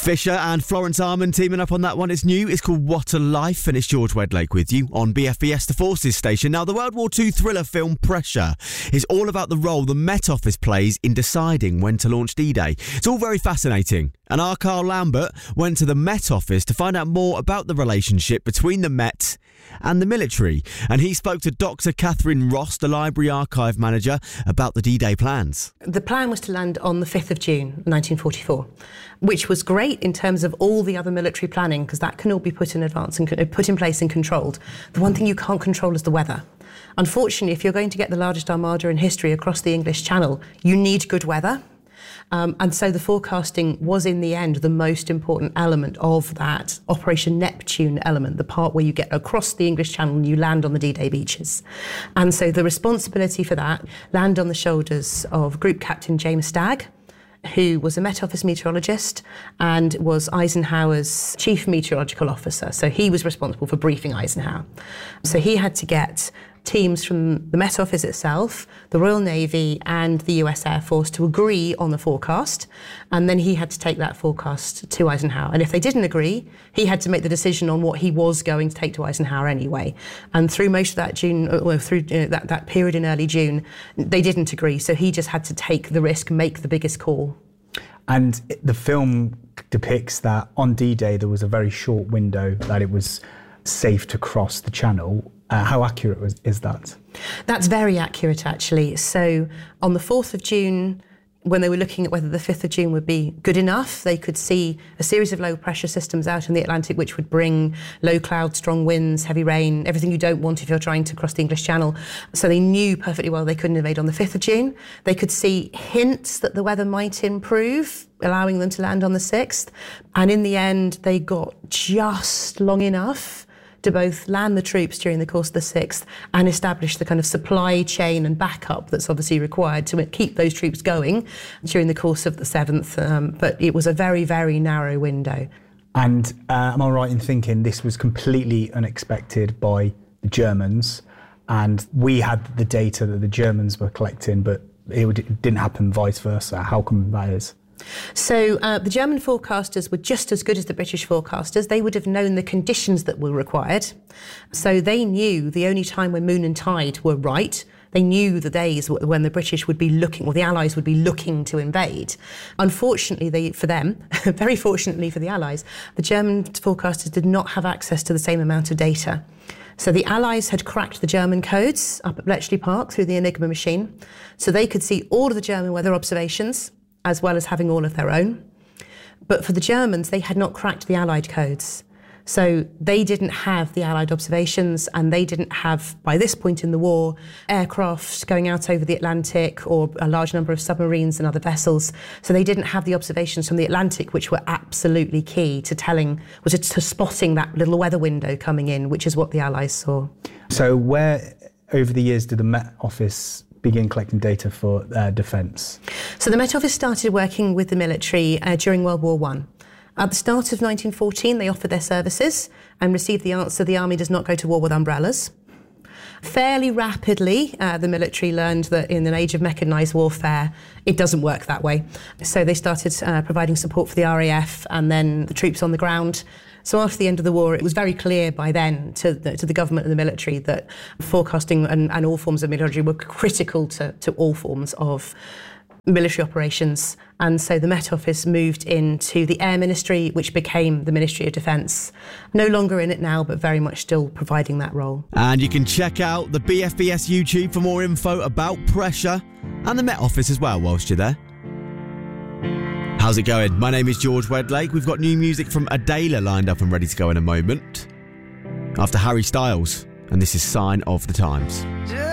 Fisher and Florence Armand teaming up on that one. It's new. It's called What a Life, and it's George Wedlake with you on BFBS The Forces station. Now, the World War II thriller film Pressure is all about the role the Met Office plays in deciding when to launch D-Day. It's all very fascinating. And our Carl Lambert went to the Met Office to find out more about the relationship between the Met and the military. And he spoke to Dr. Catherine Ross, the library archive manager, about the D-Day plans. The plan was to land on the 5th of June 1944, which was great in terms of all the other military planning, because that can all be put in advance and put in place and controlled. The one thing you can't control is the weather. Unfortunately, if you're going to get the largest armada in history across the English Channel, you need good weather. And so the forecasting was, in the end, the most important element of that Operation Neptune element, the part where you get across the English Channel and you land on the D-Day beaches. And so the responsibility for that landed on the shoulders of Group Captain James Stagg, who was a Met Office meteorologist and was Eisenhower's chief meteorological officer. So he was responsible for briefing Eisenhower. So he had to get teams from the Met Office itself, the Royal Navy and the US Air Force to agree on the forecast, and then he had to take that forecast to Eisenhower. And if they didn't agree, he had to make the decision on what he was going to take to Eisenhower anyway. And through most of that that period in early June, they didn't agree, so he just had to take the risk, make the biggest call. And the film depicts that on D-Day there was a very short window that it was safe to cross the channel. How accurate is that? That's very accurate, actually. So on the 4th of June, when they were looking at whether the 5th of June would be good enough, they could see a series of low pressure systems out in the Atlantic which would bring low clouds, strong winds, heavy rain, everything you don't want if you're trying to cross the English Channel. So they knew perfectly well they couldn't invade on the 5th of June. They could see hints that the weather might improve, allowing them to land on the 6th. And in the end, they got just long enough to both land the troops during the course of the 6th and establish the kind of supply chain and backup that's obviously required to keep those troops going during the course of the 7th. But it was a very, very narrow window. And am I right in thinking this was completely unexpected by the Germans, and we had the data that the Germans were collecting, but it didn't happen vice versa? How come that is? So the German forecasters were just as good as the British forecasters. They would have known the conditions that were required. So they knew the only time when moon and tide were right. They knew the days when the British would be looking, or the Allies would be looking to invade. Unfortunately for them, very fortunately for the Allies, the German forecasters did not have access to the same amount of data. So the Allies had cracked the German codes up at Bletchley Park through the Enigma machine. So they could see all of the German weather observations, as well as having all of their own. But for the Germans, they had not cracked the Allied codes. So they didn't have the Allied observations, and they didn't have, by this point in the war, aircraft going out over the Atlantic or a large number of submarines and other vessels. So they didn't have the observations from the Atlantic, which were absolutely key to spotting that little weather window coming in, which is what the Allies saw. So where, over the years, did the Met Office begin collecting data for defence? So the Met Office started working with the military during World War I. At the start of 1914, they offered their services and received the answer, the army does not go to war with umbrellas. Fairly rapidly, the military learned that in an age of mechanised warfare, it doesn't work that way. So they started providing support for the RAF and then the troops on the ground. So after the end of the war, it was very clear by then to the government and the military that forecasting and all forms of meteorology were critical to all forms of military operations. And so the Met Office moved into the Air Ministry, which became the Ministry of Defence. No longer in it now, but very much still providing that role. And you can check out the BFBS YouTube for more info about Pressure and the Met Office as well whilst you're there. How's it going? My name is George Wedlake. We've got new music from Adela lined up and ready to go in a moment. After Harry Styles, and this is Sign of the Times.